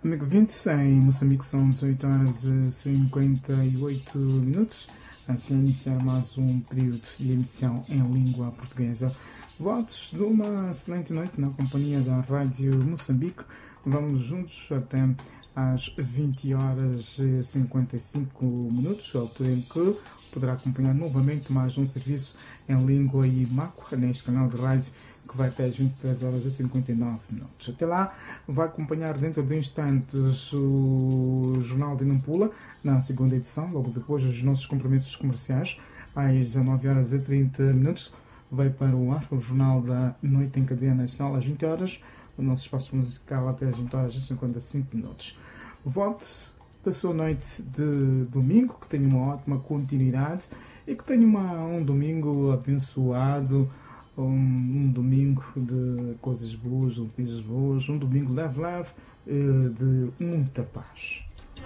Amigo 20, em Moçambique são 18 horas e 58 minutos. Assim iniciar mais um período de emissão em língua portuguesa. Votos de uma excelente noite na companhia da Rádio Moçambique. Vamos juntos até às 20 horas e 55 minutos, altura em que poderá acompanhar novamente mais um serviço em língua imaco neste canal de rádio, que vai até às 23 horas e 59 minutos. Até lá, vai acompanhar dentro de instantes o Jornal de Nampula, na segunda edição, logo depois dos nossos compromissos comerciais, às 19 horas e 30 minutos, vai para o ar o Jornal da Noite em Cadeia Nacional, às 20 horas, o nosso espaço musical até às 20 horas e 55 minutos. Voto da sua noite de domingo, que tenha uma ótima continuidade e que tenha um domingo abençoado, um domingo de coisas boas, notícias boas, um domingo leve, de muita paz.